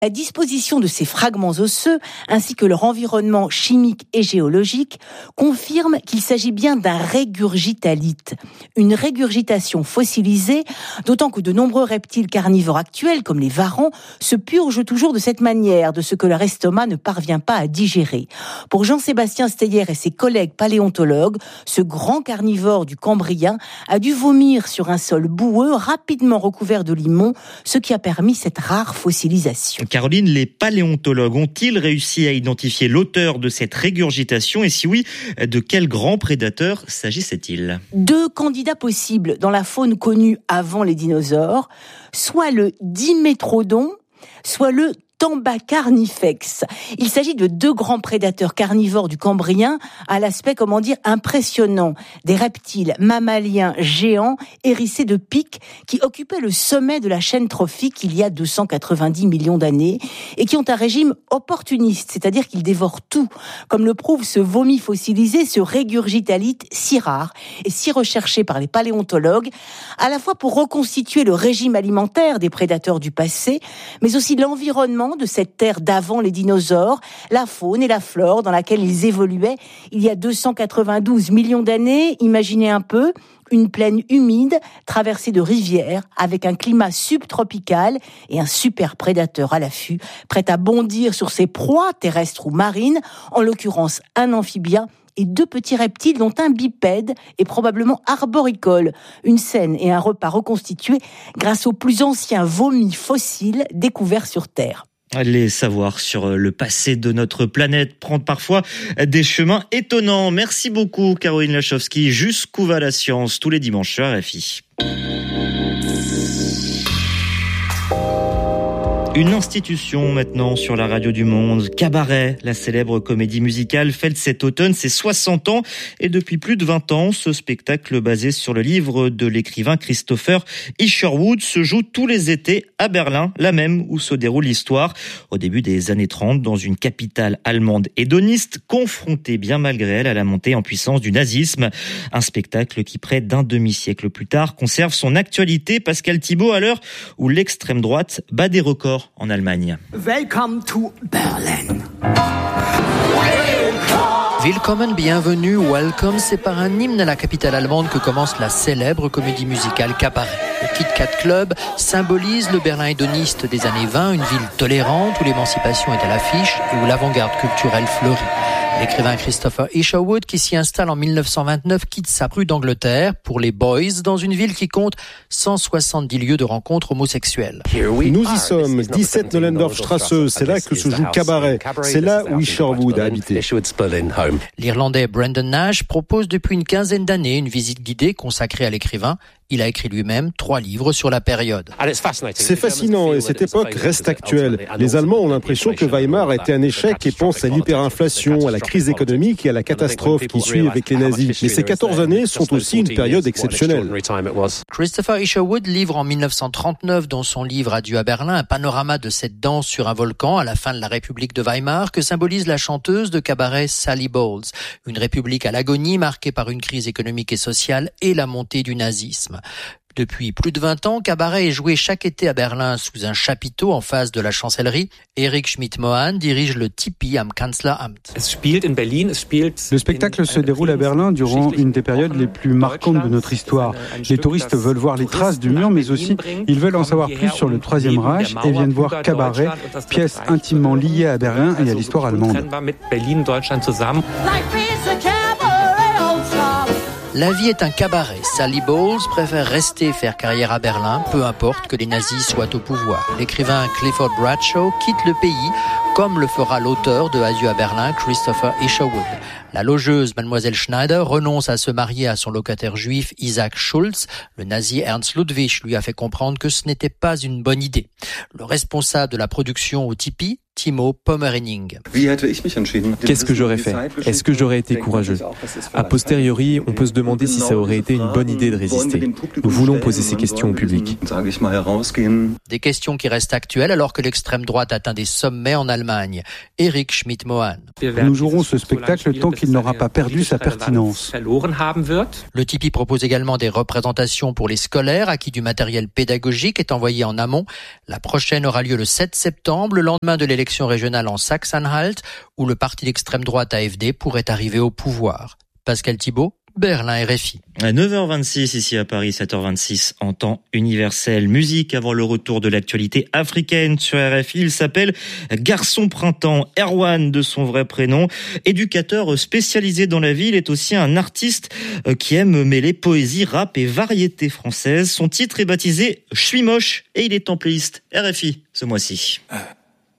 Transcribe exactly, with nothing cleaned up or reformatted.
La disposition de ces fragments osseux, ainsi que leur environnement chimique et géologique, confirme qu'il s'agit bien d'un régurgitalite, une régurgitation fossilisée, d'autant que de nombreux reptiles carnivores actuels, comme les varans, se purgent toujours de cette manière, de ce que leur estomac ne parvient pas à digérer. Pour Jean-Sébastien Steyer et ses collègues paléontologues, ce grand carnivore du Cambrien a dû vomir sur un sol boueux rapidement recouvert de limon, ce qui a permis cette rare fossilisation. Caroline, les paléontologues ont-ils réussi à identifier l'auteur de cette régurgitation et si oui, de quel grand prédateur s'agissait-il ? Deux candidats possibles dans la faune connue avant les dinosaures, soit le Dimétrodon, soit le Tambacarnifex. Il s'agit de deux grands prédateurs carnivores du Cambrien à l'aspect, comment dire, impressionnant. Des reptiles mammaliens géants hérissés de pics qui occupaient le sommet de la chaîne trophique il y a deux cent quatre-vingt-dix millions d'années et qui ont un régime opportuniste, c'est-à-dire qu'ils dévorent tout, comme le prouve ce vomi fossilisé, ce régurgitalite si rare et si recherché par les paléontologues, à la fois pour reconstituer le régime alimentaire des prédateurs du passé, mais aussi l'environnement de cette terre d'avant les dinosaures, la faune et la flore dans laquelle ils évoluaient il y a deux cent quatre-vingt-douze millions d'années. Imaginez un peu une plaine humide traversée de rivières avec un climat subtropical et un super prédateur à l'affût, prêt à bondir sur ses proies terrestres ou marines, en l'occurrence un amphibien et deux petits reptiles dont un bipède est probablement arboricole. Une scène et un repas reconstitués grâce aux plus anciens vomis fossiles découverts sur Terre. Les savoirs sur le passé de notre planète prennent parfois des chemins étonnants. Merci beaucoup Caroline Lachowski. Jusqu'où va la science tous les dimanches sur R F I. Une institution maintenant sur la radio du monde, Cabaret, la célèbre comédie musicale fête cet automne ses soixante ans et depuis plus de vingt ans, ce spectacle basé sur le livre de l'écrivain Christopher Isherwood se joue tous les étés à Berlin, là même où se déroule l'histoire, au début des années trente, dans une capitale allemande hédoniste, confrontée bien malgré elle à la montée en puissance du nazisme. Un spectacle qui, près d'un demi-siècle plus tard, conserve son actualité. Pascal Thibault, à l'heure où l'extrême droite bat des records en Allemagne. Welcome to Berlin. Willkommen, bienvenue, welcome, c'est par un hymne à la capitale allemande que commence la célèbre comédie musicale Cabaret. Le Kit Kat Club symbolise le Berlin hédoniste des années vingt, une ville tolérante où l'émancipation est à l'affiche et où l'avant-garde culturelle fleurit. L'écrivain Christopher Isherwood, qui s'y installe en dix-neuf cent vingt-neuf, quitte sa rue d'Angleterre pour les Boys, dans une ville qui compte cent soixante-dix lieux de rencontres homosexuelles. Nous y sommes, dix-sept Nollendorfstrasse, c'est là que se joue Cabaret. C'est là où Isherwood a habité. L'Irlandais Brendan Nash propose depuis une quinzaine d'années une visite guidée consacrée à l'écrivain. Il a écrit lui-même trois livres sur la période. C'est fascinant et cette époque reste actuelle. Les Allemands ont l'impression que Weimar a été un échec et pensent à l'hyperinflation, à la crise économique et à la catastrophe qui suit avec les nazis. Mais ces quatorze années sont aussi une période exceptionnelle. Christopher Isherwood livre en dix-neuf cent trente-neuf dans son livre Adieu à Berlin un panorama de cette danse sur un volcan à la fin de la République de Weimar que symbolise la chanteuse de cabaret Sally Bowles. Une république à l'agonie marquée par une crise économique et sociale et la montée du nazisme. Depuis plus de vingt ans, Cabaret est joué chaque été à Berlin sous un chapiteau en face de la chancellerie. Eric Schmidt-Mohan dirige le Tipi am Kanzleramt. Le spectacle se déroule à Berlin durant une des périodes les plus marquantes de notre histoire. Les touristes veulent voir les traces du mur, mais aussi ils veulent en savoir plus sur le Troisième Reich et viennent voir Cabaret, pièce intimement liée à Berlin et à l'histoire allemande. La vie est un cabaret. Sally Bowles préfère rester faire carrière à Berlin, peu importe que les nazis soient au pouvoir. L'écrivain Clifford Bradshaw quitte le pays, comme le fera l'auteur de Adieu à Berlin, Christopher Isherwood. La logeuse Mademoiselle Schneider renonce à se marier à son locataire juif Isaac Schultz. Le nazi Ernst Ludwig lui a fait comprendre que ce n'était pas une bonne idée. Le responsable de la production au Tipi, Timo Pommerening. Qu'est-ce que j'aurais fait ? Est-ce que j'aurais été courageux ? A posteriori, on peut se demander si ça aurait été une bonne idée de résister. Nous voulons poser ces questions au public. Des questions qui restent actuelles alors que l'extrême droite atteint des sommets en Allemagne. Eric Schmidt-Mohan. Nous jouerons ce spectacle tant qu'il n'aura pas perdu sa pertinence. Le Tipi propose également des représentations pour les scolaires à qui du matériel pédagogique est envoyé en amont. La prochaine aura lieu le sept septembre, le lendemain de l'élection régionale en Saxe-Anhalt, où le parti d'extrême droite A F D pourrait arriver au pouvoir. Pascal Thibault, Berlin, R F I. À neuf heures vingt-six ici à Paris, sept heures vingt-six en temps universel. Musique avant le retour de l'actualité africaine sur R F I. Il s'appelle Garçon Printemps, Erwan de son vrai prénom. Éducateur spécialisé dans la vie, il est aussi un artiste qui aime mêler poésie, rap et variété française. Son titre est baptisé Je suis moche et il est en playlist R F I ce mois-ci.